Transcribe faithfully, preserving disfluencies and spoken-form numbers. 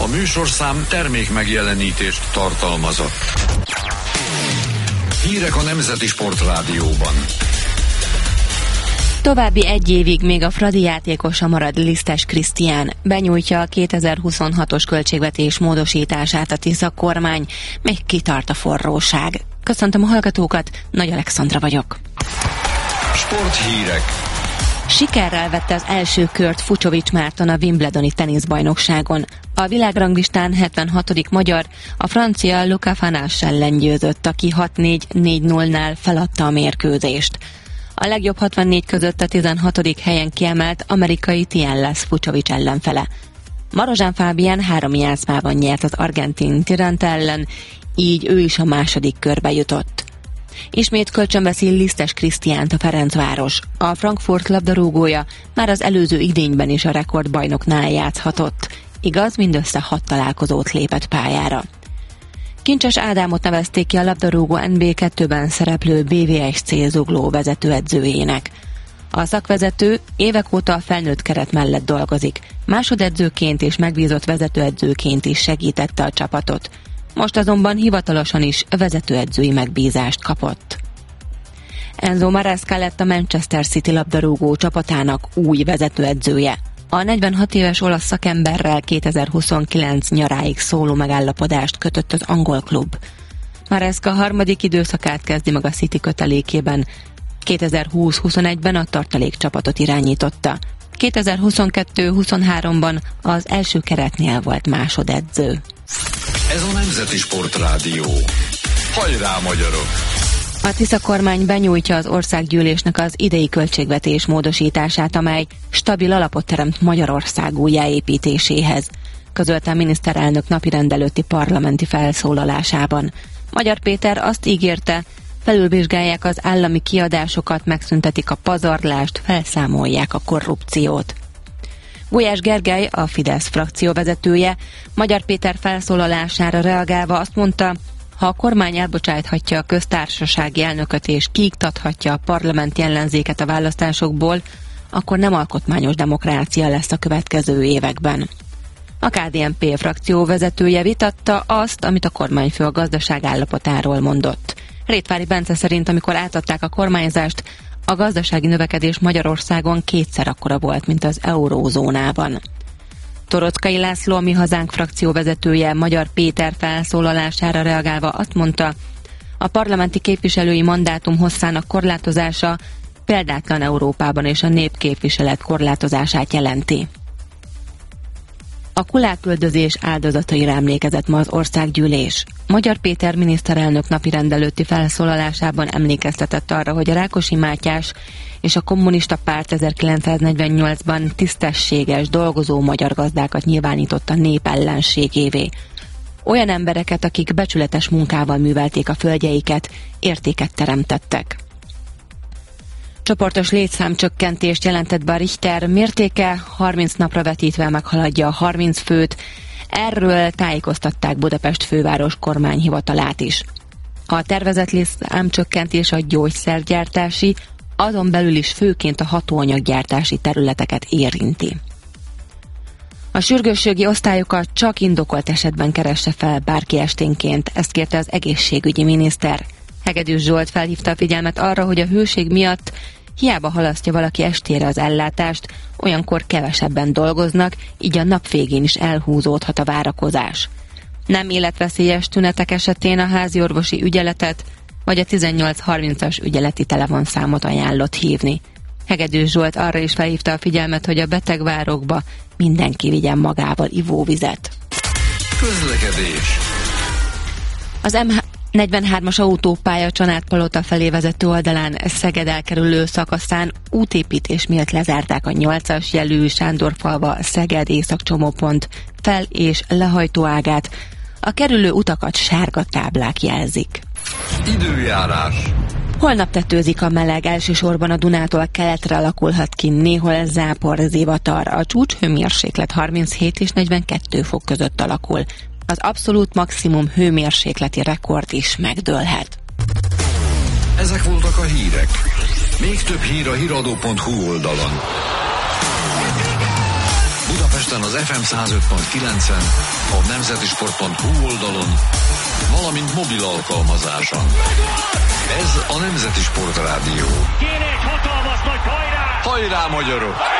A műsorszám termék megjelenítést tartalmazott. Hírek a Nemzeti Sportrádióban. További egy évig még a Fradi játékosa marad Lisztes Krisztián. Benyújtja a kétezer-huszonhatos költségvetés módosítását a Tisza kormány, még kitart a forróság. Köszöntöm a hallgatókat, Nagy Alexandra vagyok. Sporthírek. Sikerrel vette az első kört Fucsovics Márton a Wimbledoni teniszbajnokságon. A világranglistán hetvenhatodik magyar, a francia Luca Fanas ellen győzött, aki hat négy négy nullnál feladta a mérkőzést. A legjobb hatvannégy között a tizenhatodik helyen kiemelt amerikai Tien lesz Fucsovics ellenfele. Marozsán Fábián három játszmában nyert az argentin Tirante ellen, így ő is a második körbe jutott. Ismét kölcsönveszi Lisztes Krisztiánt a Ferencváros. A Frankfurt labdarúgója már az előző idényben is a rekordbajnoknál játszhatott. Igaz, mindössze hat találkozót lépett pályára. Kincses Ádámot nevezték ki a labdarúgó en bé kettőben szereplő bé vé es cé Zugló vezetőedzőjének. A szakvezető évek óta a felnőtt keret mellett dolgozik, másodedzőként és megbízott vezetőedzőként is segítette a csapatot. Most azonban hivatalosan is vezetőedzői megbízást kapott. Enzo Maresca lett a Manchester City labdarúgó csapatának új vezetőedzője. A negyvenhat éves olasz szakemberrel kétezer-huszonkilenc nyaráig szóló megállapodást kötött az angol klub. Maresca harmadik időszakát kezdi meg a City kötelékében. kétezer-húsz-huszonegyben a tartalék csapatot irányította. kétezer-huszonkettő-huszonháromban az első keretnél volt másodedző. Ez a Nemzeti Sportrádió. Hajrá, magyarok! A Tisza kormány benyújtja az országgyűlésnek az idei költségvetés módosítását, amely stabil alapot teremt Magyarország újjáépítéséhez, közölte a miniszterelnök napirendelőtti parlamenti felszólalásában. Magyar Péter azt ígérte, felülvizsgálják az állami kiadásokat, megszüntetik a pazarlást, felszámolják a korrupciót. Gulyás Gergely, a Fidesz frakció vezetője, Magyar Péter felszólalására reagálva azt mondta, ha a kormány elbocsáthatja a köztársasági elnököt és kiiktathatja a parlamenti ellenzéket a választásokból, akkor nem alkotmányos demokrácia lesz a következő években. A ká dé en pé frakció vezetője vitatta azt, amit a kormányfő a gazdaság állapotáról mondott. Rétvári Bence szerint, amikor átadták a kormányzást, a gazdasági növekedés Magyarországon kétszer akkora volt, mint az eurózónában. Torockai László, a Mi Hazánk frakció vezetője, Magyar Péter felszólalására reagálva azt mondta, a parlamenti képviselői mandátum hosszának korlátozása példátlan Európában és a népképviselet korlátozását jelenti. A kuláküldözés áldozataira emlékezett ma az országgyűlés. Magyar Péter miniszterelnök napirendelőtti felszólalásában emlékeztetett arra, hogy a Rákosi Mátyás és a Kommunista Párt ezerkilencszáznegyvennyolcban tisztességes, dolgozó magyar gazdákat nyilvánította nép ellenségévé. Olyan embereket, akik becsületes munkával művelték a földjeiket, értéket teremtettek. Csoportos létszámcsökkentést jelentett be a Richter, mértéke harminc napra vetítve meghaladja a harminc főt, erről tájékoztatták Budapest főváros kormányhivatalát is. A tervezett létszámcsökkentés a gyógyszergyártási, azon belül is főként a hatóanyaggyártási területeket érinti. A sürgősségi osztályokat csak indokolt esetben keresse fel bárki esténként, ezt kérte az egészségügyi miniszter. Hegedűs Zsolt felhívta a figyelmet arra, hogy a hőség miatt hiába halasztja valaki estére az ellátást, olyankor kevesebben dolgoznak, így a nap végén is elhúzódhat a várakozás. Nem életveszélyes tünetek esetén a háziorvosi ügyeletet vagy a tizennyolc harmincas ügyeleti telefonszámot ajánlott hívni. Hegedűs Zsolt arra is felhívta a figyelmet, hogy a betegvárokba mindenki vigyen magával ivóvizet. Közlekedés. Az em negyvenhármas autópálya Csanádpalota felé vezető oldalán Szeged elkerülő szakaszán útépítés miatt lezárták a nyolcas jelű Sándorfalva Szeged északcsomópont fel- és lehajtóágát. A kerülő utakat sárga táblák jelzik. Időjárás. Holnap tetőzik a meleg, elsősorban a Dunától keletre alakulhat ki, néhol zápor, zivatar. A csúcshőmérséklet harminchét és negyvenkettő fok között alakul. Az abszolút maximum hőmérsékleti rekord is megdőlhet. Ezek voltak a hírek. Még több hír a híradó pont hu oldalon. Budapesten az ef em száz öt pont kilencen, a nemzetisport pont hu oldalon, valamint mobil alkalmazáson. Ez a Nemzeti Sport Rádió. Kéne egy hatalmas nagy hajrá! Hajrá, magyarok!